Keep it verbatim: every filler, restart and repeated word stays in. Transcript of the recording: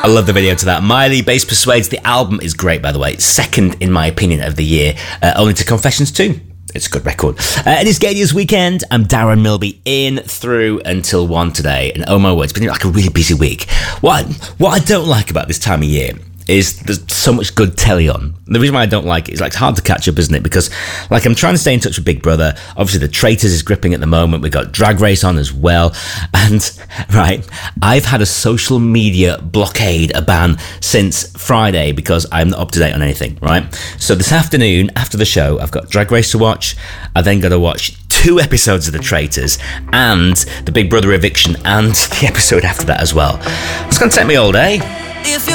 I love the video to that. Miley, Bass Persuades. The album is great, by the way. Second, in my opinion, of the year, uh, only to Confessions two. It's a good record. Uh, it is Gadia's weekend. I'm Darren Milby, in through until one today. And oh my word, it's been like a really busy week. What, what I don't like about this time of year is there's so much good telly on. The reason why I don't like it is like it's hard to catch up, isn't it? Because like I'm trying to stay in touch with Big Brother. Obviously The Traitors is gripping at the moment. We've got Drag Race on as well. And right, I've had a social media blockade, a ban since Friday because I'm not up to date on anything, right? So this afternoon after the show, I've got Drag Race to watch. I then got to watch two episodes of The Traitors and the Big Brother eviction and the episode after that as well. It's going to take me all day. If you